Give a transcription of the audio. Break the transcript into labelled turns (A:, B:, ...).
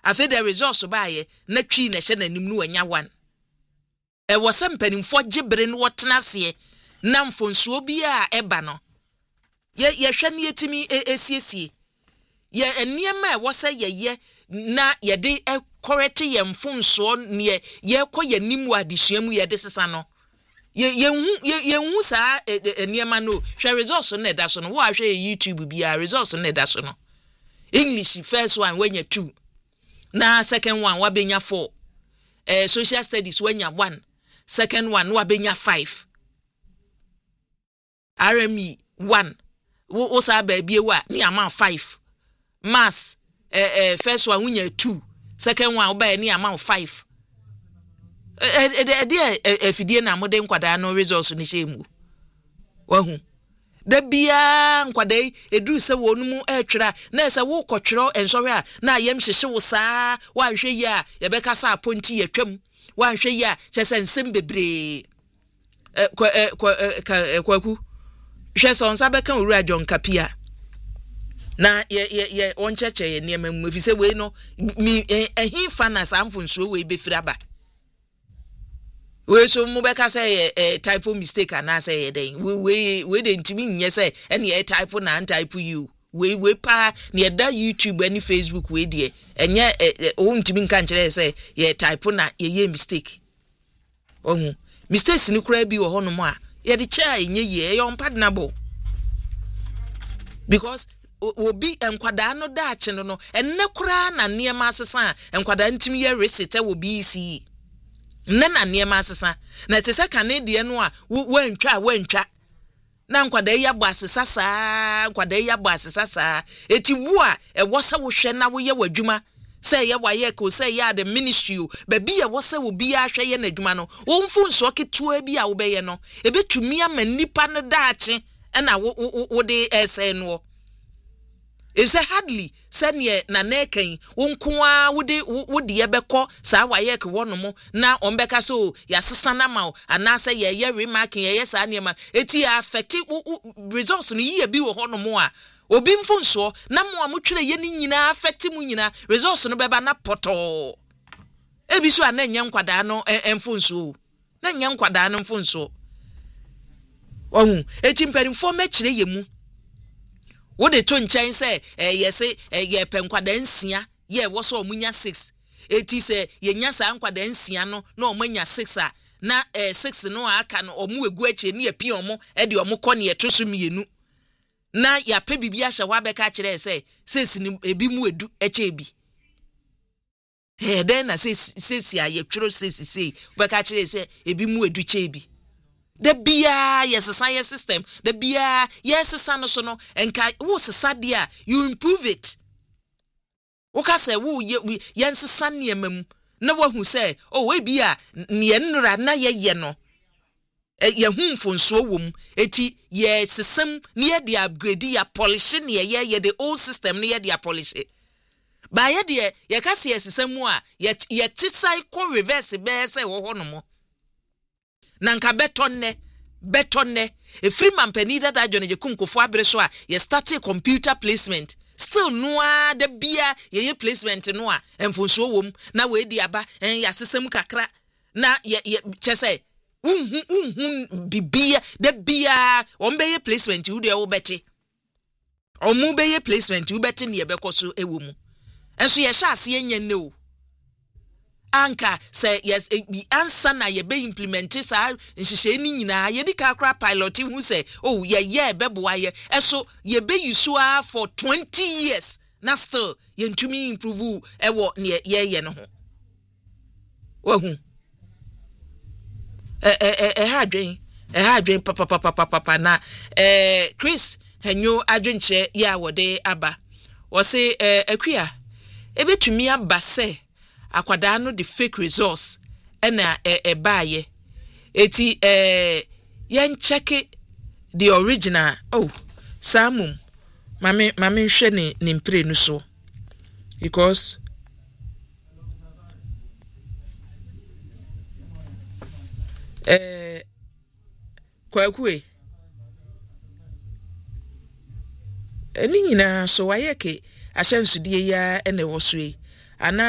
A: afi the results bae na twi na hye nanim no anya 1 e wo se mpanimfo gibre no wotena na mfonsuo bi a eba no ye hwe ne yetimi esiesie ye eniema e wo se ye na ye de correct ye mfonsuo ne ye koye nimu adesuamu ye de sesa no ye hu sa eniema no hwe results no da so no wo ahwe YouTube bia results no da so no English first one when you 2 na second one wa benya 4 social studies when you 1 second one wa benya 5 RME 1 wo sa ba bie wa ni ama 5 maths first one when you 2 second one ba ni ama 5 fidie na mode nkwada no results ni shemu wahu da bia nkwadai eduru se wonumu etwera na se wo kotwero ensori a na yem hyehye wo saa wa hwe yi a ye beka sa aponti yatwam wa hwe yi a chese nsem bebre kwaku hwe so nsa beka owura John Kapia na ye oncheche ye niam mu fi se we no mi ehin fanas amfonso we befiraba we so mu beka say typo mistake and say ye den we dey ntimi nye say any typo na typo you we pa na da YouTube any Facebook we dey enye o ntimi nka nkere say ye typo na ye mistake ohu mistakes ni kura bi wo hono mo a ye de cha enye ye ye unpardonable because obi enkwada no da ache no enne kura na niema asesa enkwada ntimi ye resete wo bi si nana niema asesa na tese kanedie no a wantwa na nkwada ya bo asesa saa nkwada ya bo asesa saa eti wo a wo se wo hwe na wo ye wadwuma se ye wa ye ko se ye the ministry ba bi ye wo se wo bi a hwe ye na adwuma no wo mfu nso ketua bi a wo be ye no ebetumi ama nipa no daache na wo de ese no if say hardly senior na nekan wonkoa wode ye beko sa waye ke wono na ombeka so ya sesa na ma ana say ye remarking ye sa niema eti affect results no ye bi wo hono mo a obi mfonso na mo amotwere ye ni nyina affect mu nyina results no beba na poto ebi so ana nya nkwada no mfonso na nya nkwada no mfonso ohun eti mperimfo mekire ye mu wo de to nchen say yese ye penkwada nsia ye wo so omunya 6 eti say ye nya sa nkwada nsia no na omanya 6 a na 6 no aka no omu egu ache ne ye omo e de omo kɔ ne ye toso mienu na ya pe bibia hye wa beka kire say 6 ni ebi mu edu ache ebi den na 6 a ye tworo 6 beka kire say ebi mu edu che ebi the bia yes science system the bia yes sano so no enka wo sesa dia you improve it wo ka say wo yes sane emam na wo hu say oh we bia ne nura na ye no ye hu mfonso wom eti ye system ne de upgrade ya polish ne ye the old system ne de polish ba ye de ye ka say system mu a ye ti cycle reverse be say wo ho no mo nanka betonne e free man peni that ajone je kunkofo abere so a ye start computer placement still noa de bia ye placement no a emfonso wom na we di aba ya sesem kakra na ye chese bibia de bia ombeye placement wo de wo beti omu beye placement wo beti ne ye bekoso ewomu enso ye sha ase enye o anka say yes answer na ye be implement sa nhihye ni nyina ye di kakra pilot hu say oh ye beboa ye eso ye be usua for 20 years na still ye ntumi improve ewo ne ye no ho wahu hadwen papa na Chris hanyo adwenche ya wode aba wo say akua ebetumi aba say akwada no the fake results ena baaye eti yen check the original oh samum mame hwe ne mpre no so because kwakue eni nyina so wayeke ahyensudie ya ene wo so yi ana